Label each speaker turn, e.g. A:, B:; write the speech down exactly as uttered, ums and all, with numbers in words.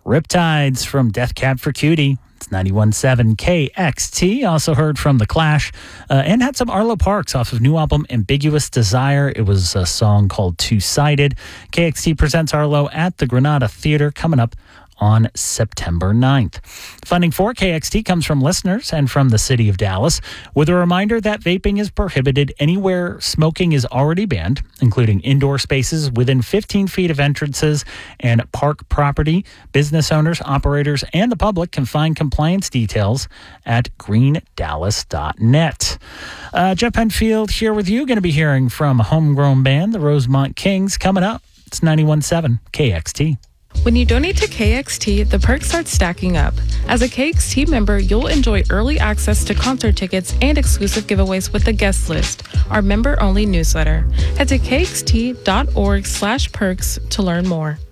A: Riptides from Death Cab for Cutie. It's ninety-one point seven K X T. Also heard from The Clash uh, and had some Arlo Parks off of new album Ambiguous Desire. It was a song called Two-Sided. K X T presents Arlo at the Granada Theater coming up on September ninth. Funding for K X T comes from listeners and from the city of Dallas, with a reminder that vaping is prohibited anywhere smoking is already banned, including indoor spaces within fifteen feet of entrances and park property. Business owners, operators, and the public can find compliance details at green dallas dot net. Uh, Jeff Penfield here with you, going to be hearing from a homegrown band, the Rosemont Kings, coming up. It's ninety-one point seven K X T.
B: When you donate to K X T, the perks start stacking up. As a K X T member, you'll enjoy early access to concert tickets and exclusive giveaways with the guest list, our member-only newsletter. Head to kxt.org slash perks to learn more.